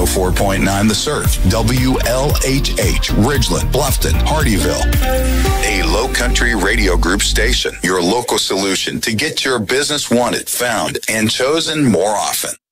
104.9 The Surf, WLHH, Ridgeland, Bluffton, Hardyville. A Low Country Radio Group station, your local solution to get your business wanted, found, and chosen more often.